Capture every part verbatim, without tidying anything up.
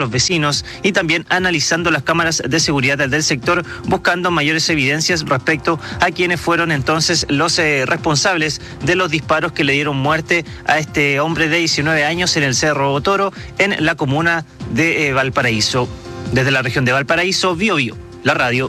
los vecinos y también analizando las cámaras de seguridad del sector, buscando mayores evidencias respecto a quienes fueron entonces los eh, responsables de los disparos que le dieron muerte a este hombre de diecinueve años en el Cerro Toro, en la comuna de eh, Valparaíso. Desde la región de Valparaíso, Bio Bio, la radio.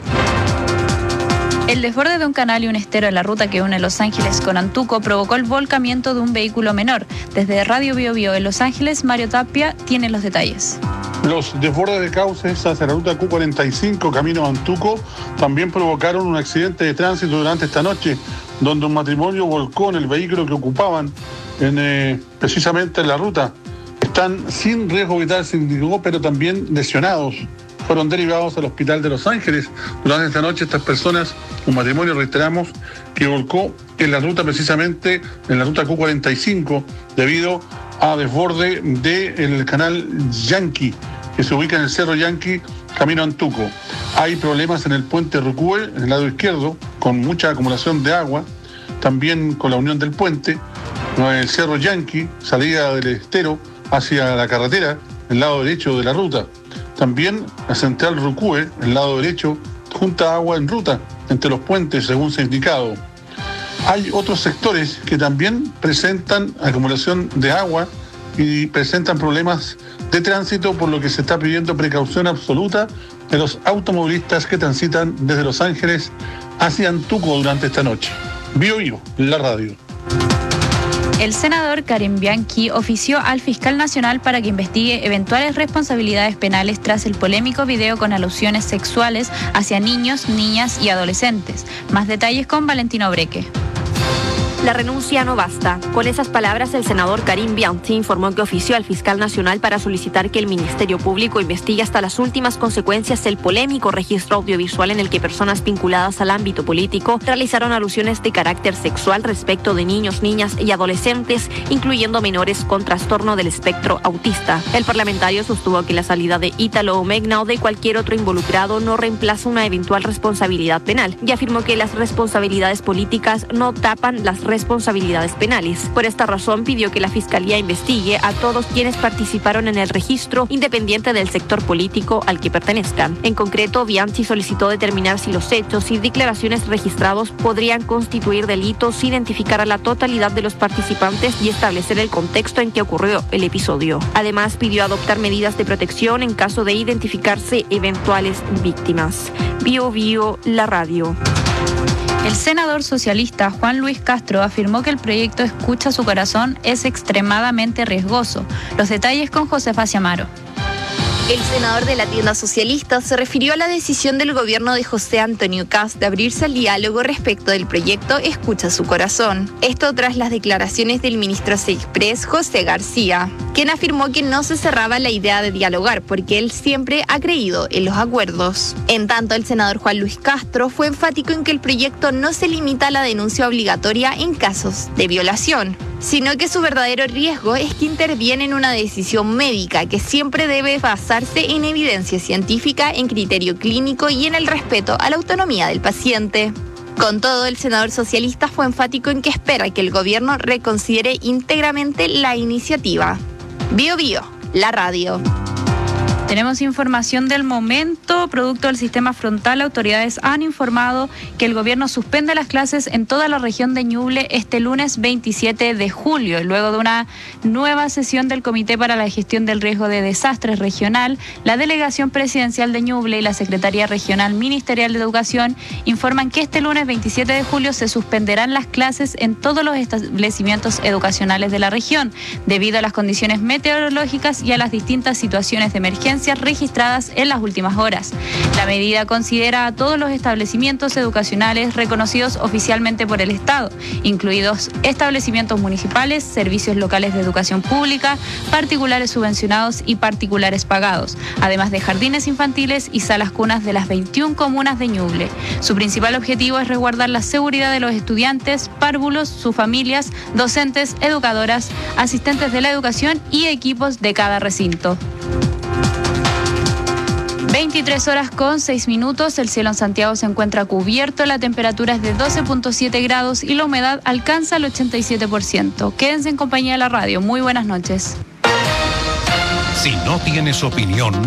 El desborde de un canal y un estero en la ruta que une Los Ángeles con Antuco provocó el volcamiento de un vehículo menor. Desde Radio Bio Bio en Los Ángeles, Mario Tapia tiene los detalles. Los desbordes de cauces hacia la ruta Q cuarenta y cinco, camino a Antuco, también provocaron un accidente de tránsito durante esta noche, donde un matrimonio volcó en el vehículo que ocupaban en, eh, precisamente en la ruta. Están sin riesgo vital, se indicó, pero también lesionados. Fueron derivados al hospital de Los Ángeles. Durante esta noche estas personas, un matrimonio, reiteramos, que volcó en la ruta precisamente, en la ruta Q cuarenta y cinco, debido a desborde del canal Yankee, que se ubica en el Cerro Yankee, camino a Antuco. Hay problemas en el puente Rucúe, en el lado izquierdo, con mucha acumulación de agua, también con la unión del puente, el Cerro Yankee, salida del estero hacia la carretera, el lado derecho de la ruta. También la central Rucúe, el lado derecho, junta agua en ruta entre los puentes, según se ha indicado. Hay otros sectores que también presentan acumulación de agua y presentan problemas de tránsito, por lo que se está pidiendo precaución absoluta de los automovilistas que transitan desde Los Ángeles hacia Antuco durante esta noche. Bio Bio, la radio. El senador Karim Bianchi ofició al fiscal nacional para que investigue eventuales responsabilidades penales tras el polémico video con alusiones sexuales hacia niños, niñas y adolescentes. Más detalles con Valentino Breque. La renuncia no basta. Con esas palabras, el senador Karim Bianchi informó que ofició al fiscal nacional para solicitar que el Ministerio Público investigue hasta las últimas consecuencias el polémico registro audiovisual en el que personas vinculadas al ámbito político realizaron alusiones de carácter sexual respecto de niños, niñas y adolescentes, incluyendo menores con trastorno del espectro autista. El parlamentario sostuvo que la salida de Ítalo Omegna o de cualquier otro involucrado no reemplaza una eventual responsabilidad penal, y afirmó que las responsabilidades políticas no tapan las responsabilidades penales. Por esta razón pidió que la Fiscalía investigue a todos quienes participaron en el registro, independiente del sector político al que pertenezcan. En concreto, Bianchi solicitó determinar si los hechos y declaraciones registrados podrían constituir delitos, identificar a la totalidad de los participantes y establecer el contexto en que ocurrió el episodio. Además, pidió adoptar medidas de protección en caso de identificarse eventuales víctimas. Bio Bio, la radio. El senador socialista Juan Luis Castro afirmó que el proyecto Escucha su Corazón es extremadamente riesgoso. Los detalles con Josefa Ciamaro. El senador de la tienda socialista se refirió a la decisión del gobierno de José Antonio Kast de abrirse al diálogo respecto del proyecto Escucha su Corazón. Esto tras las declaraciones del ministro Sexpress, José García, quien afirmó que no se cerraba la idea de dialogar porque él siempre ha creído en los acuerdos. En tanto, el senador Juan Luis Castro fue enfático en que el proyecto no se limita a la denuncia obligatoria en casos de violación, sino que su verdadero riesgo es que interviene en una decisión médica que siempre debe basarse en evidencia científica, en criterio clínico y en el respeto a la autonomía del paciente. Con todo, el senador socialista fue enfático en que espera que el gobierno reconsidere íntegramente la iniciativa. Bio Bio, la radio. Tenemos información del momento. Producto del sistema frontal, autoridades han informado que el gobierno suspende las clases en toda la región de Ñuble este lunes veintisiete de julio, luego de una nueva sesión del Comité para la Gestión del Riesgo de Desastres Regional. La Delegación Presidencial de Ñuble y la Secretaría Regional Ministerial de Educación informan que este lunes veintisiete de julio se suspenderán las clases en todos los establecimientos educacionales de la región, debido a las condiciones meteorológicas y a las distintas situaciones de emergencia registradas en las últimas horas. La medida considera a todos los establecimientos educacionales reconocidos oficialmente por el Estado, incluidos establecimientos municipales, servicios locales de educación pública, particulares subvencionados y particulares pagados, además de jardines infantiles y salas cunas de las veintiuna comunas de Ñuble. Su principal objetivo es resguardar la seguridad de los estudiantes, párvulos, sus familias, docentes, educadoras, asistentes de la educación y equipos de cada recinto. veintitrés horas con seis minutos, el cielo en Santiago se encuentra cubierto, la temperatura es de doce punto siete grados y la humedad alcanza el ochenta y siete por ciento. Quédense en compañía de la radio. Muy buenas noches. Si no tienes opinión,